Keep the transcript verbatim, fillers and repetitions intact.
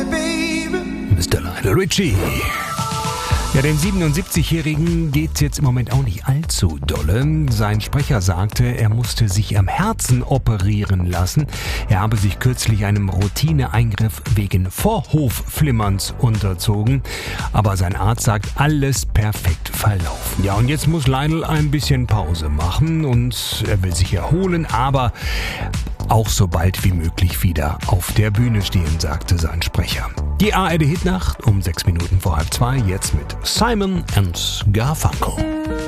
Mister Lionel Richie. Ja, dem siebenundsiebzigjährigen geht's jetzt im Moment auch nicht allzu dolle. Sein Sprecher sagte, er musste sich am Herzen operieren lassen. Er habe sich kürzlich einem Routineeingriff wegen Vorhofflimmerns unterzogen. Aber sein Arzt sagt, alles perfekt verlaufen. Ja, und jetzt muss Lionel ein bisschen Pause machen und er will sich erholen, aber auch so bald wie möglich wieder auf der Bühne stehen, sagte sein Sprecher. Die A R D Hitnacht um sechs Minuten vor halb zwei, jetzt mit Simon and Garfunkel.